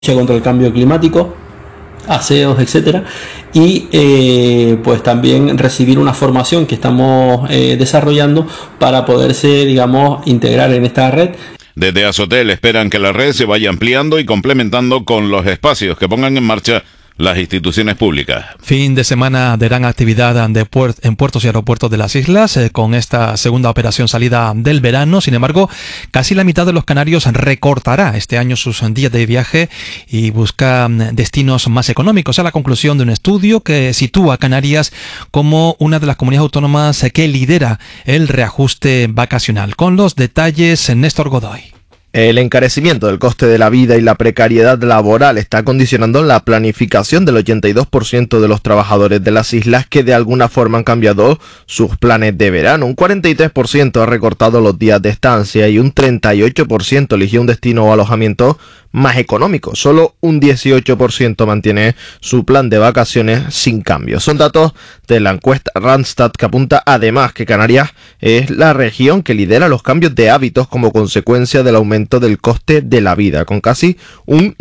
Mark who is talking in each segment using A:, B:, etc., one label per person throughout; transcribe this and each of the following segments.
A: contra el cambio climático, aseos, etcétera, y pues también recibir una formación que estamos desarrollando para poderse, digamos, integrar en esta red.
B: Desde Azotel esperan que la red se vaya ampliando y complementando con los espacios que pongan en marcha las instituciones públicas.
C: Fin de semana de gran actividad en puertos y aeropuertos de las islas con esta segunda operación salida del verano. Sin embargo, casi la mitad de los canarios recortará este año sus días de viaje y busca destinos más económicos. Es la conclusión de un estudio que sitúa a Canarias como una de las comunidades autónomas que lidera el reajuste vacacional. Con los detalles, Néstor Godoy.
D: El encarecimiento del coste de la vida y la precariedad laboral está condicionando la planificación del 82% de los trabajadores de las islas que de alguna forma han cambiado sus planes de verano. Un 43% ha recortado los días de estancia y un 38% eligió un destino o alojamiento más económico. Solo un 18% mantiene su plan de vacaciones sin cambio. Son datos de la encuesta Randstad que apunta además que Canarias es la región que lidera los cambios de hábitos como consecuencia del aumento del coste de la vida, con casi un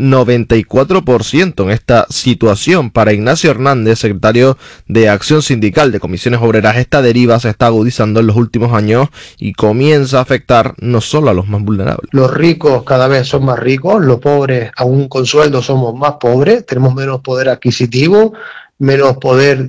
D: 94% en esta situación. Para Ignacio Hernández, secretario de Acción Sindical de Comisiones Obreras, esta deriva se está agudizando en los últimos años y comienza a afectar no solo a los más vulnerables.
E: Los ricos cada vez son más ricos, los pobres aún con sueldo somos más pobres, tenemos menos poder adquisitivo, menos poder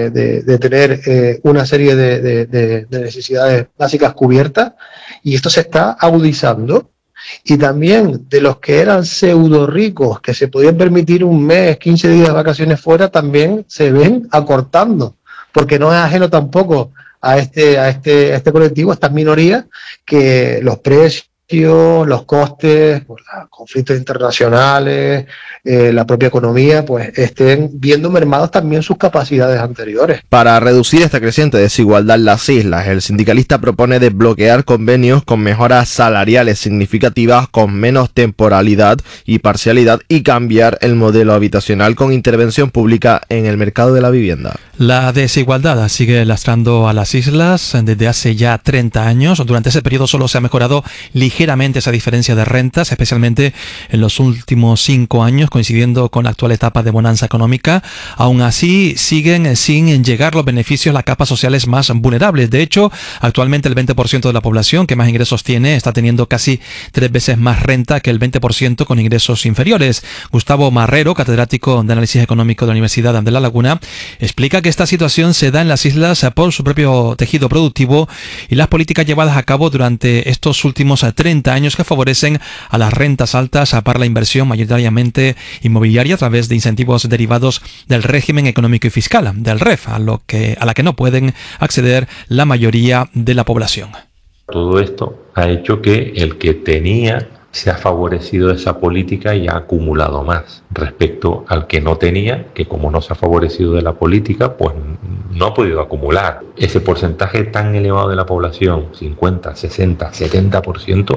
E: de tener una serie de necesidades básicas cubiertas, y esto se está agudizando. Y también de los que eran pseudo ricos, que se podían permitir un mes, 15 días de vacaciones fuera, también se ven acortando, porque no es ajeno tampoco a este colectivo, a estas minorías, que los precios, los costes, pues, los conflictos internacionales, la propia economía, pues estén viendo mermados también sus capacidades anteriores.
D: Para reducir esta creciente desigualdad en las islas, el sindicalista propone desbloquear convenios con mejoras salariales significativas, con menos temporalidad y parcialidad, y cambiar el modelo habitacional con intervención pública en el mercado de la vivienda.
C: La desigualdad sigue lastrando a las islas desde hace ya 30 años. Durante ese periodo solo se ha mejorado ligeramente esa diferencia de rentas, especialmente en los últimos 5 años, coincidiendo con la actual etapa de bonanza económica. Aún así, siguen sin llegar los beneficios a las capas sociales más vulnerables. De hecho, actualmente el 20% de la población que más ingresos tiene está teniendo casi 3 veces más renta que el 20% con ingresos inferiores. Gustavo Marrero, catedrático de Análisis Económico de la Universidad de La Laguna, explica que esta situación se da en las islas por su propio tejido productivo y las políticas llevadas a cabo durante estos últimos 30 años que favorecen a las rentas altas para la inversión mayoritariamente inmobiliaria a través de incentivos derivados del régimen económico y fiscal, del REF, a la que no pueden acceder la mayoría de la población.
F: Todo esto ha hecho que el que tenía se ha favorecido esa política y ha acumulado más respecto al que no tenía, que como no se ha favorecido de la política, pues no ha podido acumular. Ese porcentaje tan elevado de la población, 50, 60, 70%,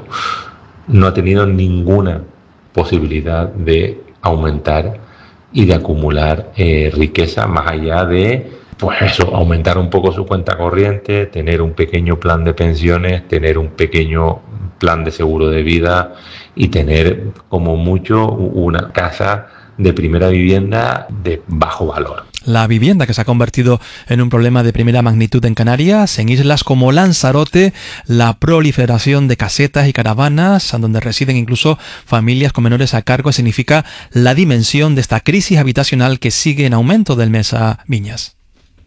F: no ha tenido ninguna posibilidad de aumentar y de acumular riqueza más allá de, pues eso, aumentar un poco su cuenta corriente, tener un pequeño plan de pensiones, tener un pequeño plan de seguro de vida y tener como mucho una casa de primera vivienda de bajo valor.
C: La vivienda que se ha convertido en un problema de primera magnitud en Canarias, en islas como Lanzarote, la proliferación de casetas y caravanas, donde residen incluso familias con menores a cargo, significa la dimensión de esta crisis habitacional que sigue en aumento del mes a Viñas.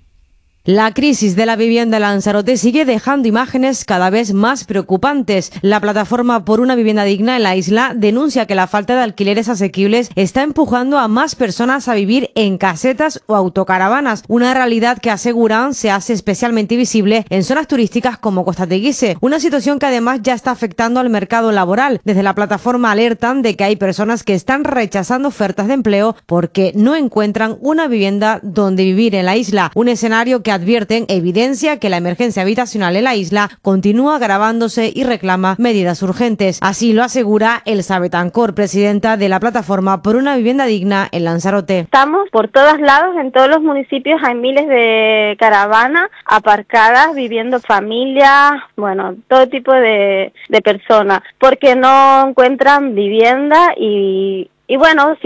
G: La crisis de la vivienda en Lanzarote sigue dejando imágenes cada vez más preocupantes. La plataforma por una vivienda digna en la isla denuncia que la falta de alquileres asequibles está empujando a más personas a vivir en casetas o autocaravanas, una realidad que aseguran se hace especialmente visible en zonas turísticas como Costa Teguise, una situación que además ya está afectando al mercado laboral. Desde la plataforma alertan de que hay personas que están rechazando ofertas de empleo porque no encuentran una vivienda donde vivir en la isla, un escenario que advierten evidencia que la emergencia habitacional en la isla continúa agravándose y reclama medidas urgentes. Así lo asegura Elsa Betancor, presidenta de la plataforma por una vivienda digna en Lanzarote.
H: Estamos por todos lados, en todos los municipios hay miles de caravanas aparcadas, viviendo familias, bueno, todo tipo de personas, porque no encuentran vivienda y Y bueno,